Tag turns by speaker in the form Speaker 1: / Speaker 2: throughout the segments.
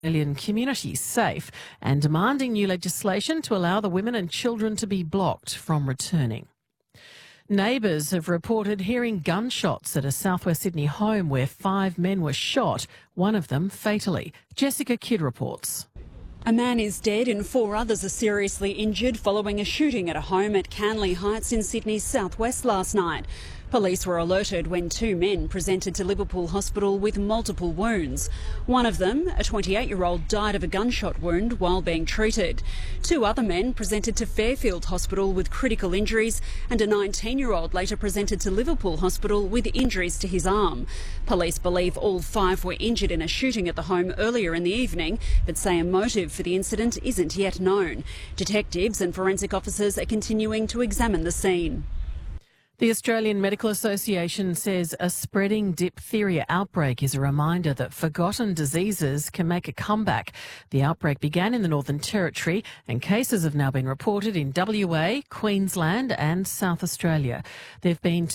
Speaker 1: Australian community safe and demanding new legislation to allow the women and children to be blocked from returning. Neighbours have reported hearing gunshots at a southwest Sydney home where 5 men were shot, one of them fatally. Jessica Kidd reports.
Speaker 2: A man is dead and 4 others are seriously injured following a shooting at a home at Canley Heights in Sydney's southwest last night. Police were alerted when 2 men presented to Liverpool Hospital with multiple wounds. One of them, a 28-year-old, died of a gunshot wound while being treated. 2 other men presented to Fairfield Hospital with critical injuries, and a 19-year-old later presented to Liverpool Hospital with injuries to his arm. Police believe all 5 were injured in a shooting at the home earlier in the evening, but say a motive for the incident isn't yet known. Detectives and forensic officers are continuing to examine the scene.
Speaker 1: The Australian Medical Association says a spreading diphtheria outbreak is a reminder that forgotten diseases can make a comeback. The outbreak began in the Northern Territory and cases have now been reported in WA, Queensland and South Australia. There have been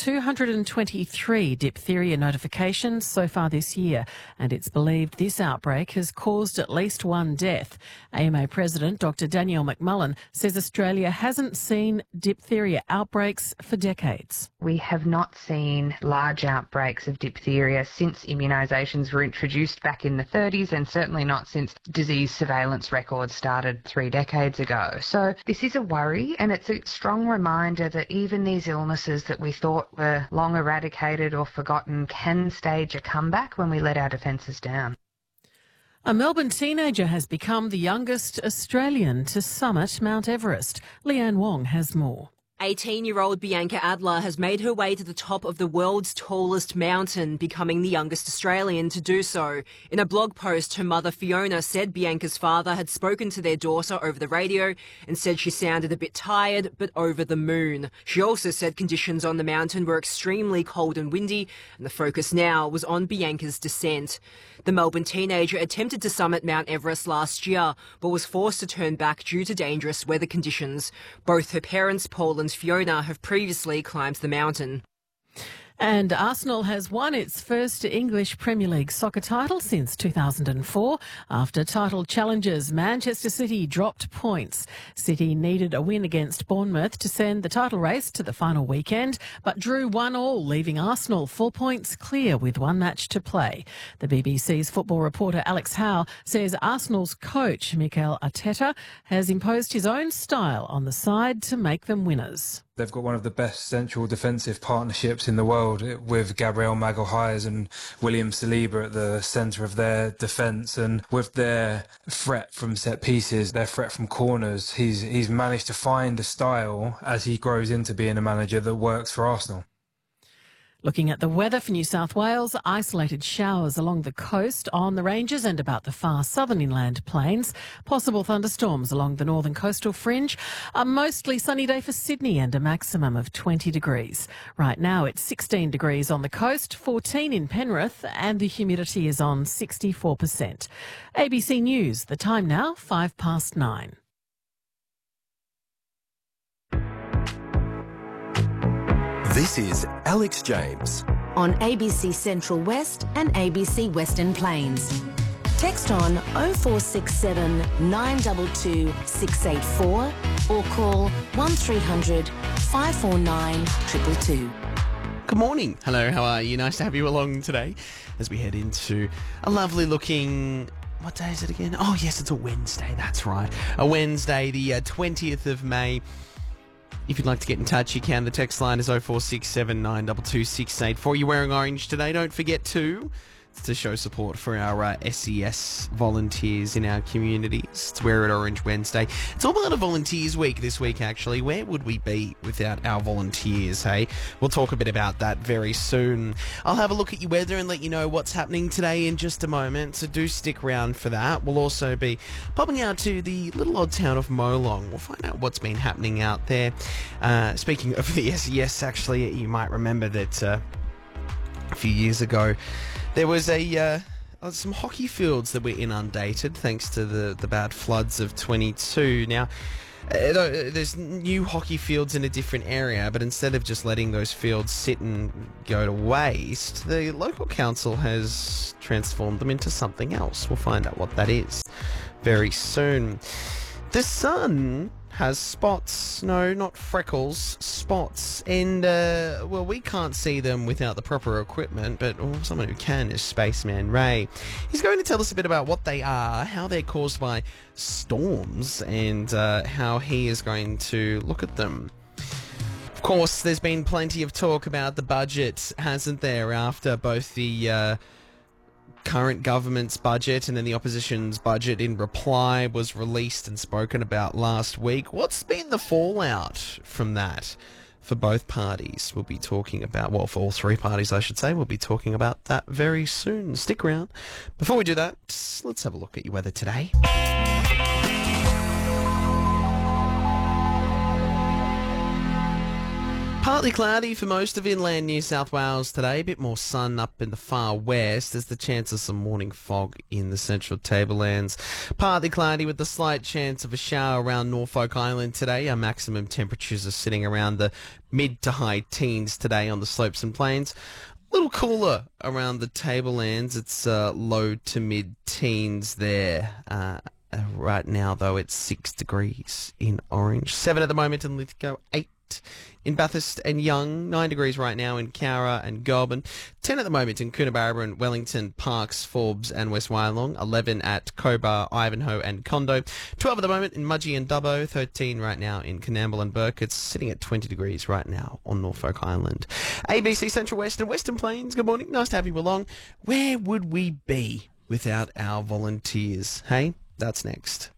Speaker 1: 223 diphtheria notifications so far this year, and it's believed this outbreak has caused at least 1 death. AMA President Dr Danielle McMullen says Australia hasn't seen diphtheria outbreaks for decades.
Speaker 3: We have not seen large outbreaks of diphtheria since immunisations were introduced back in the 30s, and certainly not since disease surveillance records started 3 decades ago. So this is a worry, and it's a strong reminder that even these illnesses that we thought were long eradicated or forgotten can stage a comeback when we let our defences down.
Speaker 1: A Melbourne teenager has become the youngest Australian to summit Mount Everest. Leanne Wong has more.
Speaker 4: 18-year-old Bianca Adler has made her way to the top of the world's tallest mountain, becoming the youngest Australian to do so. In a blog post, her mother Fiona said Bianca's father had spoken to their daughter over the radio and said she sounded a bit tired but over the moon. She also said conditions on the mountain were extremely cold and windy, and the focus now was on Bianca's descent. The Melbourne teenager attempted to summit Mount Everest last year but was forced to turn back due to dangerous weather conditions. Both her parents, Paul and Fiona, have previously climbed the mountain.
Speaker 1: And Arsenal has won its first English Premier League soccer title since 2004. After title challenges, Manchester City dropped points. City needed a win against Bournemouth to send the title race to the final weekend, but drew 1-1, leaving Arsenal 4 points clear with 1 match to play. The BBC's football reporter Alex Howe says Arsenal's coach, Mikel Arteta, has imposed his own style on the side to make them winners.
Speaker 5: They've got one of the best central defensive partnerships in the world, with Gabriel Magalhaes and William Saliba at the centre of their defence, and with their threat from set pieces, their threat from corners, he's managed to find a style as he grows into being a manager that works for Arsenal.
Speaker 1: Looking at the weather for New South Wales, isolated showers along the coast, on the ranges and about the far southern inland plains. Possible thunderstorms along the northern coastal fringe. A mostly sunny day for Sydney and a maximum of 20 degrees. Right now it's 16 degrees on the coast, 14 in Penrith, and the humidity is on 64%. ABC News, the time now 9:05.
Speaker 6: This is Alex James
Speaker 7: on ABC Central West and ABC Western Plains. Text on 0467 922 684 or call 1300 549 222.
Speaker 8: Good morning. Hello, how are you? Nice to have you along today as we head into a lovely looking... What day is it again? Oh, yes, it's a Wednesday. That's right. A Wednesday, the 20th of May. If you'd like to get in touch, you can. The text line is 0467 922 684. You're wearing orange today. Don't forget to show support for our SES volunteers in our communities. It's Wear It Orange Wednesday. It's all about a volunteers week this week, actually. Where would we be without our volunteers, hey? We'll talk a bit about that very soon. I'll have a look at your weather and let you know what's happening today in just a moment, so do stick around for that. We'll also be popping out to the little odd town of Molong. We'll find out what's been happening out there. Speaking of the SES, actually, you might remember that a few years ago, there was a some hockey fields that were inundated thanks to the bad floods of 22. Now, there's new hockey fields in a different area, but instead of just letting those fields sit and go to waste, the local council has transformed them into something else. We'll find out what that is very soon. The sun has spots. No, not freckles, spots. And, well, we can't see them without the proper equipment, but someone who can is Spaceman Ray. He's going to tell us a bit about what they are, how they're caused by storms, and how he is going to look at them. Of course, there's been plenty of talk about the budget, hasn't there, after both the current government's budget and then the opposition's budget in reply was released and spoken about last week. What's been the fallout from that for both parties? We'll be talking about, well, for all three parties, I should say. We'll be talking about that very soon. Stick around. Before we do that, let's have a look at your weather today. Partly cloudy for most of inland New South Wales today. A bit more sun up in the far west. There's the chance of some morning fog in the central tablelands. Partly cloudy with a slight chance of a shower around Norfolk Island today. Our maximum temperatures are sitting around the mid to high teens today on the slopes and plains. A little cooler around the tablelands. It's low to mid teens there. Right now, though, it's 6 degrees in Orange. 7 at the moment in Lithgow. 8 in Bathurst and Young, 9 degrees right now in Cowra and Goulburn, 10 at the moment in Coonabarabran, Wellington, Parkes, Forbes and West Wyalong, 11 at Cobar, Ivanhoe and Condo, 12 at the moment in Mudgee and Dubbo, 13 right now in Coonamble and Burke. It's sitting at 20 degrees right now on Norfolk Island. ABC Central West and Western Plains, good morning, nice to have you along. Where would we be without our volunteers, hey? That's next.